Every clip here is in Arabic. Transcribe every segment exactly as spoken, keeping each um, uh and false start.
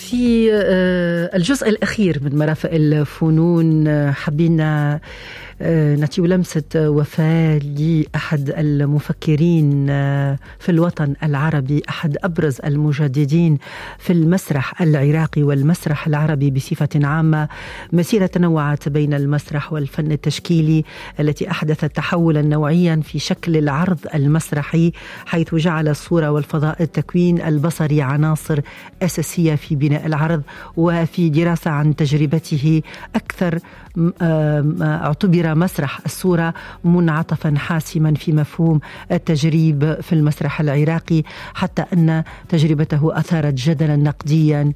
في الجزء الأخير من مرافق الفنون حبينا نعطي لمسة وفاة لأحد المفكرين في الوطن العربي، أحد أبرز المجددين في المسرح العراقي والمسرح العربي بصفة عامة. مسيرة تنوعت بين المسرح والفن التشكيلي التي أحدثت تحولا نوعيا في شكل العرض المسرحي، حيث جعل الصورة والفضاء التكوين البصري عناصر أساسية في بناء العرض. وفي دراسة عن تجربته أكثر اعتبر مسرح الصورة منعطفا حاسما في مفهوم التجريب في المسرح العراقي، حتى أن تجربته أثارت جدلا نقديا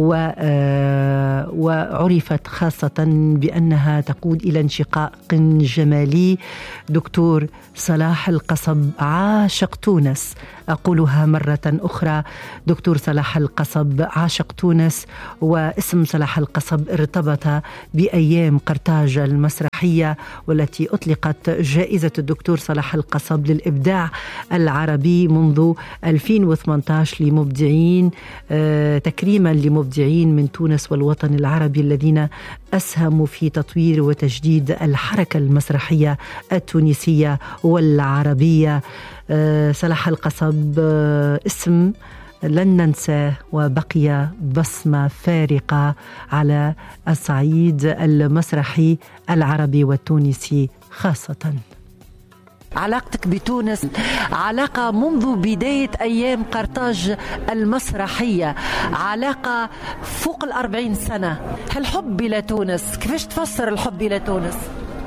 وعرفت خاصة بأنها تقود إلى انشقاق جمالي. دكتور صلاح القصب عاشق تونس، أقولها مرة أخرى، دكتور صلاح القصب عاشق تونس. واسم صلاح القصب ارتبط بأيام قرطاج المسرحية، والتي أطلقت جائزة الدكتور صلاح القصب للإبداع العربي منذ ألفين وثمانية عشر لمبدعين، تكريما لمبدعين من تونس والوطن العربي الذين أسهموا في تطوير وتجديد الحركة المسرحية التونسية والعربية. صلاح القصب اسم لن ننساه، وبقي بصمة فارقة على الصعيد المسرحي العربي والتونسي خاصة. علاقتك بتونس علاقة منذ بداية أيام قرطاج المسرحية، علاقة فوق الأربعين سنة. الحب إلى تونس، كيفاش تفسر الحب إلى تونس؟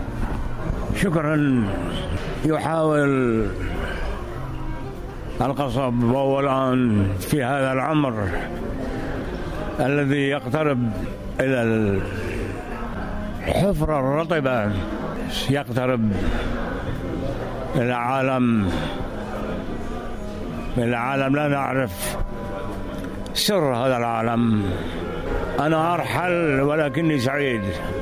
شكرا. يحاول القصب وهو الآن في هذا العمر الذي يقترب إلى الحفرة الرطبة، يقترب إلى عالم إلى عالم لا نعرف سر هذا العالم. أنا أرحل ولكني سعيد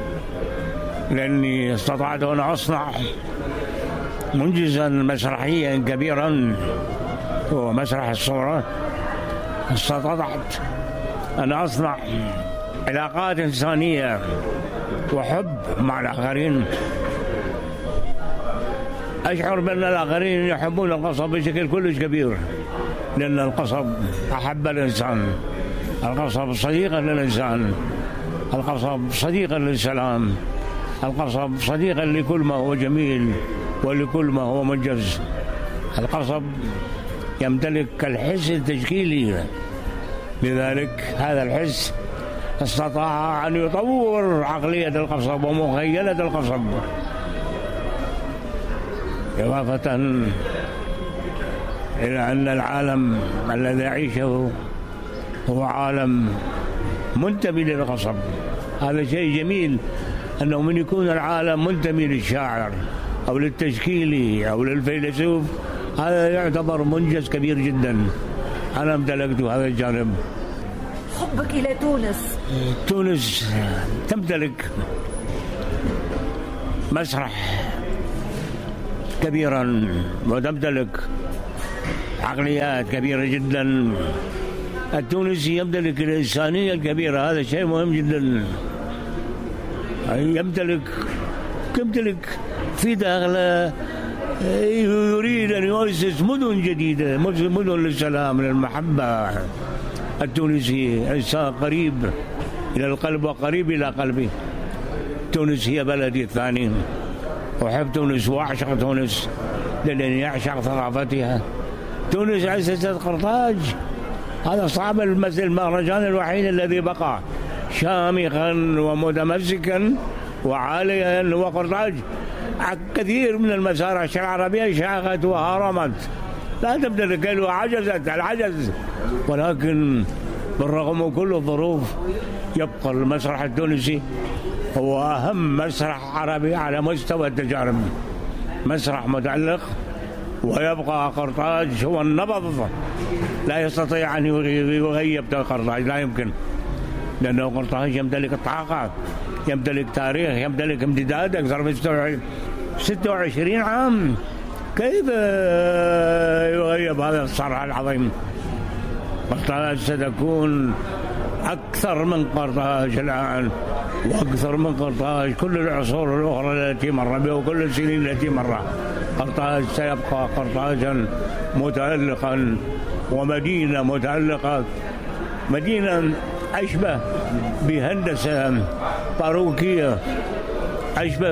لأني استطعت أن أصنع منجزا مسرحيا كبيرا هو مسرح الصورة. استطعت أن أصنع علاقات إنسانية وحب مع الآخرين. أشعر بأن الآخرين يحبون القصب بشكل كلش كبير، لأن القصب أحب الإنسان، القصب صديقا للإنسان، القصب صديقا للسلام، القصب صديقا لكل ما هو جميل ولكل ما هو منجز. القصب يمتلك الحس التشكيلي، لذلك هذا الحس استطاع أن يطور عقلية القصب ومخيلة القصب، إضافة إلى أن العالم الذي يعيشه هو عالم منتمي للقصب. هذا شيء جميل، أنه من يكون العالم منتمي للشاعر أو للتشكيلي أو للفيلسوف، هذا يعتبر منجز كبير جدا. أنا امتلكت هذا الجانب. حبك إلى تونس. تونس تمتلك مسرح كبيرا وتمتلك عقليات كبيرة جدا. التونسي يمتلك الإنسانية الكبيرة، هذا شيء مهم جدا. يمتلك يمتلك في داخله يريد أن يؤسس مدن جديدة، مدن للسلام للمحبة. التونسي إنسان قريب إلى القلب وقريب إلى قلبي. تونس هي بلدي الثاني، أحب تونس وأعشق تونس لأنني أعشق ثقافتها. تونس أسست قرطاج، هذا صعب المهرجان الوحيد الذي بقى شامخا ومتمسكا وعاليا هو قرطاج. كثير من المسارح العربية شاخت وهرمت، لا تمتلك له، عجزت العجز. ولكن بالرغم من كل الظروف يبقى المسرح التونسي هو أهم مسرح عربي على مستوى التجارب، مسرح متعلق. ويبقى قرطاج هو النبض، لا يستطيع أن يغيب قرطاج، لا يمكن، لأنه قرطاج يمتلك الطاقة، يمتلك تاريخ، يمتلك امتداد أكثر من ستة وعشرين عام. كيف يغيب هذا الصرح العظيم؟ قرطاج ستكون أكثر من قرطاج الآن، وأكثر من قرطاج كل العصور الأخرى التي مر بها وكل السنين التي مر. قرطاج سيبقى قرطاجا متألقا، ومدينة متألقة، مدينة أشبه بهندسة باروكية، أشبه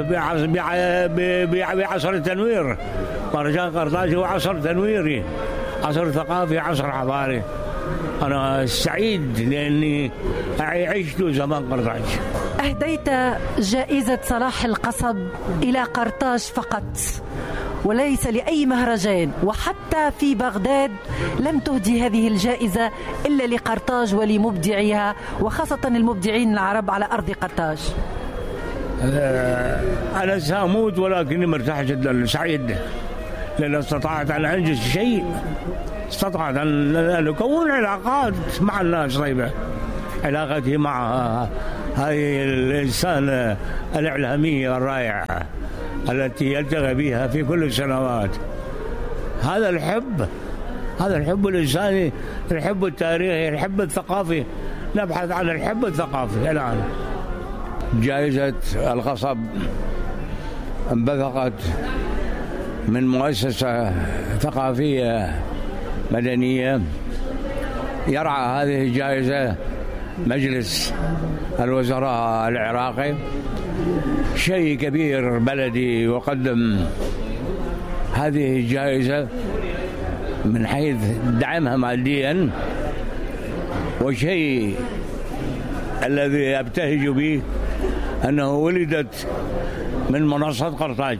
بعصر التنوير. مهرجان قرطاج هو عصر تنويري، عصر ثقافي، عصر حضاري. أنا سعيد لأني عشت زمان قرطاج. أهديت جائزة صلاح القصب إلى قرطاج فقط وليس لأي مهرجان، وحتى في بغداد لم تهدي هذه الجائزة إلا لقرطاج ولمبدعيها، وخاصة المبدعين العرب على أرض قرطاج. أنا سأموت ولكني مرتاح جدا، سعيد، لأن استطعت أن أنجز شيء، استطعت أن أكون علاقات مع الناس طيبة. علاقتي مع هذه الإنسان الإعلامية الرائعة التي يلتقي بها في كل السنوات. هذا الحب، هذا الحب الإنساني، الحب التاريخي، الحب الثقافي. نبحث عن الحب الثقافي الآن. جائزة القصب انبثقت من مؤسسة ثقافية مدنية يرعى هذه الجائزة مجلس الوزراء العراقي. شيء كبير بلدي يقدم هذه الجائزة من حيث دعمها ماديا، وشيء الذي أبتهج به أنه ولدت من منصة قرطاج.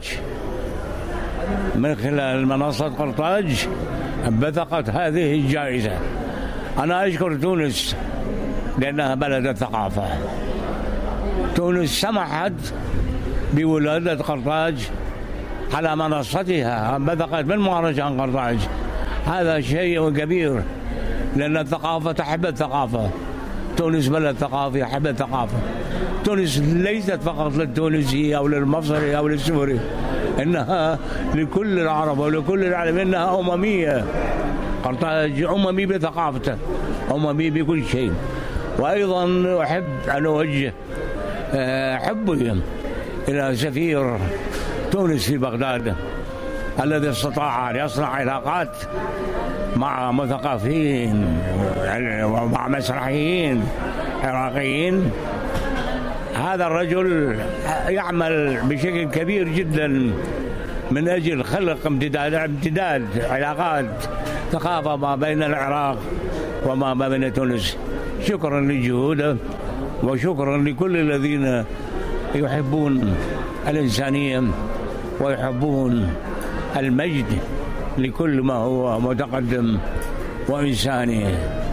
من خلال منصة قرطاج انبثقت هذه الجائزة. أنا أشكر تونس لأنها بلد الثقافة. تونس سمحت بولادة قرطاج على منصتها، انبثقت من مهرجان قرطاج. هذا شيء كبير لأن الثقافة تحب الثقافة. تونس بلد ثقافي يحب الثقافة. تونس ليست فقط للتونسي أو للمصري أو للسوري، إنها لكل العرب ولكل العالم، إنها أممية. قرطاج أممي بثقافته، أممي بكل شيء. وأيضا أحب أن أوجه حبي إلى سفير تونس في بغداد الذي استطاع أن يصنع علاقات مع مثقفين ومع مسرحيين عراقيين. هذا الرجل يعمل بشكل كبير جدا من أجل خلق امتداد امتداد علاقات ثقافة ما بين العراق وما بين تونس. شكرا لجهوده وشكرا لكل الذين يحبون الإنسانية ويحبون المجد لكل ما هو متقدم وإنساني.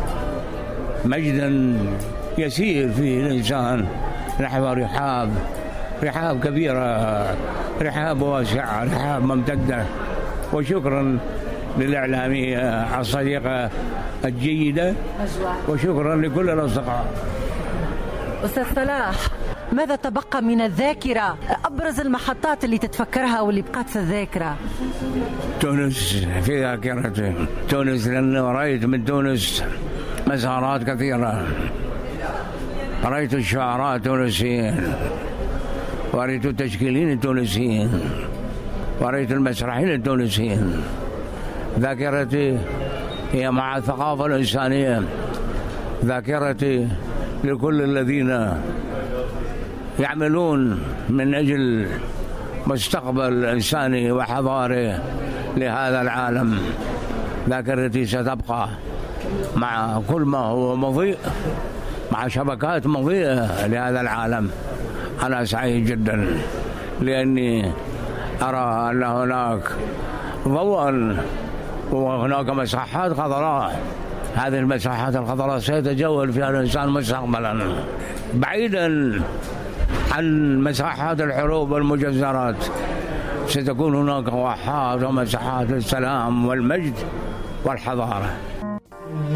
مجدا يسير فيه الإنسان نحو رحاب رحاب كبيرة، رحاب واسعة، رحاب ممتدة. وشكرا للإعلامية الصديقة الجيدة، وشكرا لكل الأصدقاء. أستاذ صلاح، ماذا تبقى من الذاكرة؟ أبرز المحطات اللي تتفكرها واللي بقات في الذاكرة؟ تونس في ذاكرتي، تونس لأن رأيت من تونس مزارات كثيرة، رأيت الشعراء التونسيين، ورأيت التشكيلين التونسيين، ورأيت المسرحيين التونسيين. ذاكرتي هي مع الثقافة الإنسانية، ذاكرتي لكل الذين يعملون من أجل مستقبل إنساني وحضاري لهذا العالم. ذاكرتي ستبقى مع كل ما هو مضيء، مع شبكات مضيئة لهذا العالم. أنا سعيد جدا لأني أرى أن هناك ضوءا وهناك مساحات خضراء. هذه المساحات الخضراء سيتجول فيها الإنسان مستقبلا، بعيدا عن مساحات الحروب والمجزرات. ستكون هناك واحات ومساحات للسلام والمجد والحضارة.